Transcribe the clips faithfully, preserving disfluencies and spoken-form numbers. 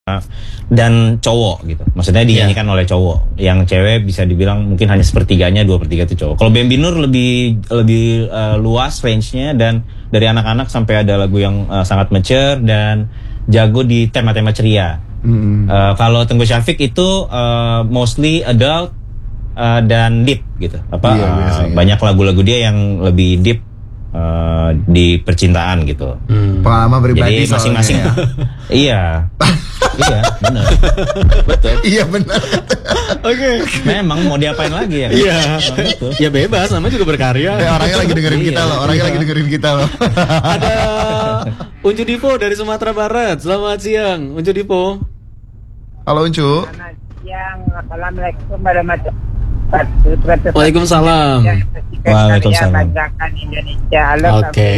dan cowok gitu. Maksudnya dinyanyikan yeah. oleh cowok. Yang cewek bisa dibilang mungkin hanya sepertiganya, dua per tiga itu cowok. Kalau Bambi Nur lebih lebih uh, luas range-nya, dan dari anak-anak sampai ada lagu yang uh, sangat mature dan jago di tema-tema ceria. Mm-hmm. Uh, kalau Tengku Syafiq itu uh, mostly adult uh, dan deep gitu. Apa yeah, uh, biasanya. Banyak lagu-lagu dia yang lebih deep uh, di percintaan gitu. Hmm. Pengalaman pribadi. Jadi masing-masing ya. Iya. Iya, benar. Betul. Iya benar. Oke. Memang mau diapain lagi ya? Iya. Ya bebas, namanya juga berkarya. Eh, orangnya lagi dengerin kita loh, orangnya lagi dengerin kita loh. Ada Uncu Dipo dari Sumatera Barat. Selamat siang, Uncu Dipo. Halo Uncu. Selamat siang. Assalamualaikum warahmatullahi wabarakatuh. Waalaikumsalam. Waalaikumsalam. Masakan Indonesia. Halo, Oke.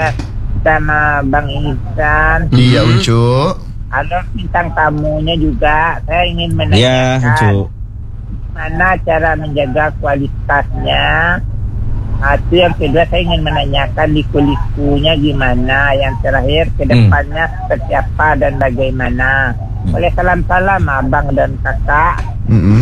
sama Bang Ihsan. Iya Uncu. Halo bintang tamunya juga. Saya ingin Iya, menanyakan Uncu. mana cara menjaga kualitasnya. Nah, itu yang kedua saya ingin menanyakan liku-likunya gimana. Yang terakhir kedepannya hmm. seperti apa dan bagaimana. Boleh salam-salam abang dan kakak. Mm-hmm.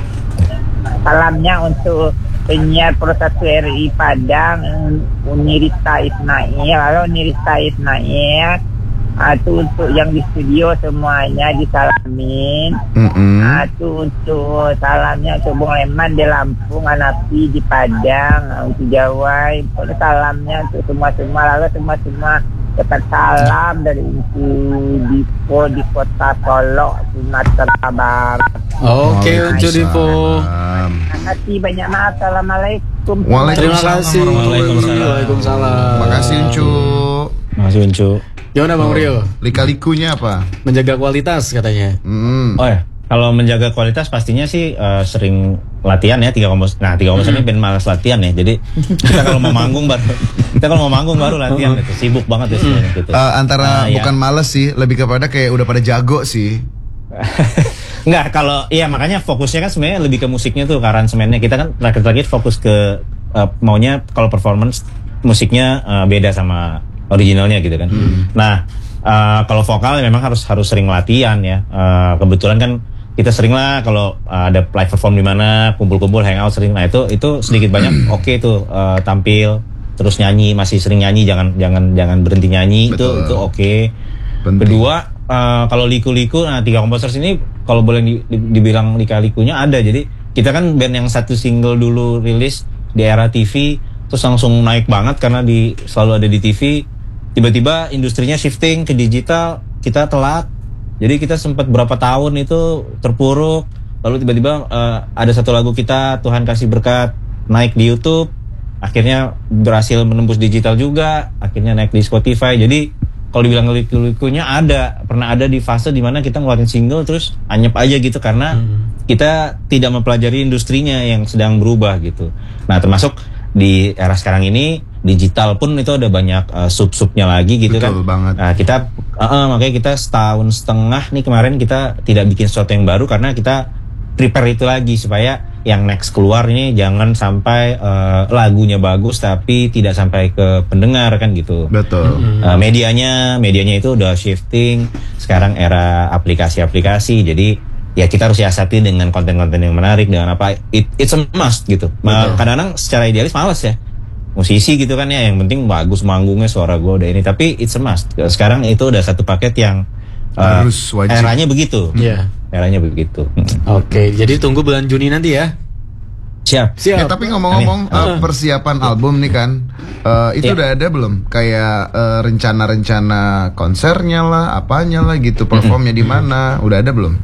Salamnya untuk penyiar Pro satu R I Padang, Unirita Ismail. Halo Unirita Ismail. Itu untuk yang di studio semuanya disalamin. Mm-hmm. Itu untuk salamnya untuk Bung Leman di Lampung, Anapi di Padang, untuk Jawa. Salamnya untuk semua-semua, lalu semua-semua tetap salam dari Uncu Dipo di Kota Solo, Sumatera Barat. Oke, Uncu Dipo. Terima kasih banyak, maaf. Assalamualaikum. Terima kasih. Waalaikumsalam. Terima kasih Uncu. Terima kasih Uncu. Gimana Bang Rio? Lika-likunya apa? Menjaga kualitas katanya. Hmm. Oh ya, kalau menjaga kualitas pastinya sih uh, sering latihan ya, tiga kompos. Nah, tiga kompos ini ben malas latihan ya. Jadi kita kalau mau manggung baru kita kalau mau manggung baru latihan itu. Sibuk banget ya sebenarnya gitu. Uh, antara uh, bukan ya. males sih, lebih kepada kayak udah pada jago sih. Enggak, kalau iya makanya fokusnya kan sebenarnya lebih ke musiknya tuh, ke aransemennya. Kita kan terakhir-terakhir fokus ke uh, maunya kalau performance musiknya uh, beda sama originalnya gitu kan. Hmm. Nah, uh, kalau vokal memang harus harus sering latihan ya. Uh, kebetulan kan kita sering lah kalau uh, ada live perform di mana, kumpul-kumpul, hangout sering. Nah, itu itu sedikit banyak oke okay tuh uh, tampil terus nyanyi, masih sering nyanyi, jangan jangan jangan berhenti nyanyi. Betul. Itu itu oke. Okay. Kedua, uh, kalau liku-liku, nah tiga komposer ini kalau boleh di, di, dibilang lika-likunya ada. Jadi kita kan band yang satu single dulu rilis di era T V, terus langsung naik banget karena di selalu ada di T V. Tiba-tiba industrinya shifting ke digital, kita telat. Jadi kita sempat berapa tahun itu terpuruk. Lalu tiba-tiba uh, ada satu lagu kita, Tuhan Kasih Berkat, naik di YouTube. Akhirnya berhasil menembus digital juga. Akhirnya naik di Spotify. Jadi kalau dibilang liku-likunya ada, pernah ada di fase dimana kita ngeluarin single terus anyep aja gitu karena hmm. kita tidak mempelajari industrinya yang sedang berubah gitu. Nah, termasuk di era sekarang ini digital pun itu ada banyak uh, sub-subnya lagi gitu. Betul kan. Banget. Nah, kita uh, uh, makanya kita setahun setengah nih kemarin kita tidak bikin sesuatu yang baru karena kita prepare itu lagi supaya yang next keluar ini jangan sampai uh, lagunya bagus tapi tidak sampai ke pendengar kan gitu. Betul. Uh, medianya medianya itu udah shifting sekarang era aplikasi-aplikasi, jadi ya kita harus siasati dengan konten-konten yang menarik, dengan apa, it, it's a must gitu. Kadang-kadang secara idealis malas ya musisi gitu kan ya, yang penting bagus manggungnya, suara gue udah ini, tapi it's a must. Sekarang itu udah satu paket yang uh, harus wajib. Eranya begitu. Iya. Yeah. Eranya begitu. Oke, okay, jadi tunggu bulan Juni nanti ya. Siap. Siap. Ya, tapi ngomong-ngomong uh, persiapan album nih kan, uh, itu yeah. udah ada belum? Kayak uh, rencana-rencana konsernya lah, apanya lah gitu, performnya di mana? Udah ada belum?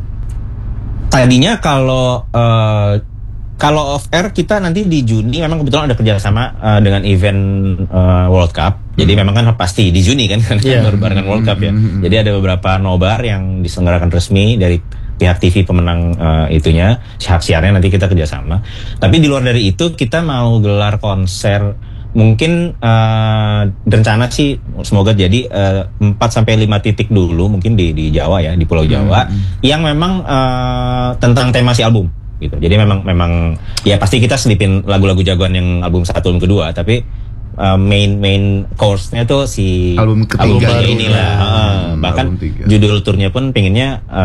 Tadinya kalau uh, kalau off air kita nanti di Juni memang kebetulan ada kerjasama uh, dengan event uh, World Cup. Jadi hmm. memang kan pasti di Juni kan kan yeah. baru barengan World Cup ya. Hmm. Jadi ada beberapa nobar yang diselenggarakan resmi dari pihak T V pemenang uh, itunya, hak siarnya nanti kita kerjasama. Tapi di luar dari itu kita mau gelar konser mungkin uh, rencana sih semoga jadi uh, empat sampai lima titik dulu mungkin di di Jawa ya, di Pulau Jawa hmm. yang memang uh, tentang tema si album gitu. Jadi memang memang ya pasti kita selipin lagu-lagu jagoan yang album satu album kedua, tapi uh, main main course-nya tuh si album ketiga ini lah. Uh, bahkan judul turnya pun pengennya uh,